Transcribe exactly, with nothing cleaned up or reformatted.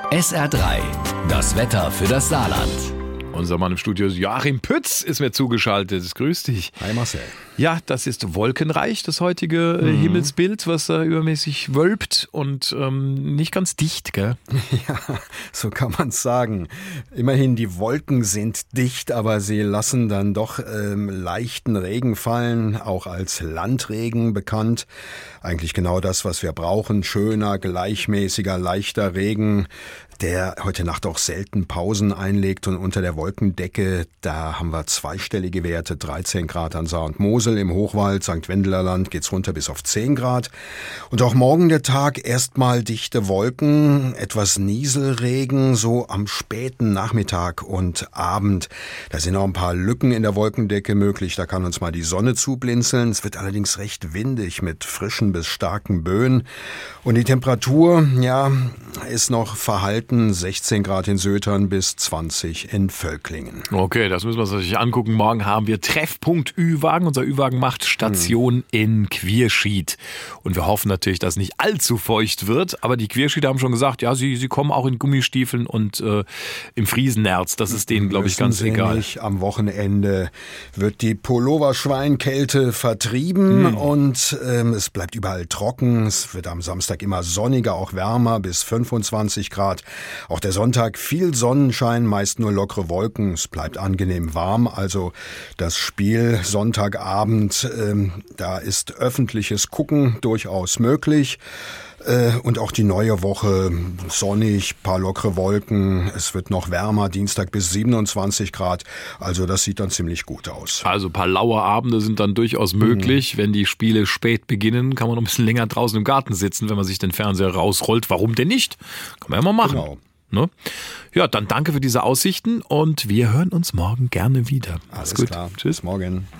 S R drei, das Wetter für das Saarland. Unser Mann im Studio Joachim Pütz ist mir zugeschaltet. Grüß dich. Hi Marcel. Ja, das ist wolkenreich, das heutige mhm. Himmelsbild, was da übermäßig wölbt und ähm, nicht ganz dicht, gell? Ja, so kann man es sagen. Immerhin, die Wolken sind dicht, aber sie lassen dann doch ähm, leichten Regen fallen, auch als Landregen bekannt. Eigentlich genau das, was wir brauchen. Schöner, gleichmäßiger, leichter Regen, der heute Nacht auch selten Pausen einlegt, und unter der Wolkendecke, da haben wir zweistellige Werte, dreizehn Grad an Saar und Mosel, im Hochwald, Sankt Wendeler-Land geht's runter bis auf zehn Grad. Und auch morgen der Tag, erstmal dichte Wolken, etwas Nieselregen, so am späten Nachmittag und Abend. Da sind auch ein paar Lücken in der Wolkendecke möglich, da kann uns mal die Sonne zublinzeln. Es wird allerdings recht windig mit frischen bis starken Böen. Und die Temperatur, ja, ist noch verhalten, sechzehn Grad in Sötern bis zwanzig in Völklingen. Okay, das müssen wir uns natürlich angucken. Morgen haben wir Treffpunkt Ü-Wagen. Unser Ü-Wagen macht Station hm. in Quierschied. Und wir hoffen natürlich, dass nicht allzu feucht wird. Aber die Quierschieder haben schon gesagt, ja, sie, sie kommen auch in Gummistiefeln und äh, im Friesenerz. Das ist denen, glaube ich, ganz egal. Nicht. Am Wochenende wird die Pulloverschweinkälte vertrieben hm. und ähm, es bleibt überall trocken. Es wird am Samstag immer sonniger, auch wärmer, bis fünfundzwanzig Grad. Auch der Sonntag viel Sonnenschein, meist nur lockere Wolken. Es bleibt angenehm warm. Also das Spiel Sonntagabend, ähm, da ist öffentliches Gucken durchaus möglich. Äh, und auch die neue Woche sonnig, paar lockere Wolken. Es wird noch wärmer, Dienstag bis siebenundzwanzig Grad. Also das sieht dann ziemlich gut aus. Also ein paar laue Abende sind dann durchaus möglich. Mhm. Wenn die Spiele spät beginnen, kann man noch ein bisschen länger draußen im Garten sitzen, wenn man sich den Fernseher rausrollt. Warum denn nicht? Kann man ja mal machen. Genau. Ne? Ja, dann danke für diese Aussichten und wir hören uns morgen gerne wieder. Alles gut. Klar. Tschüss. Bis morgen.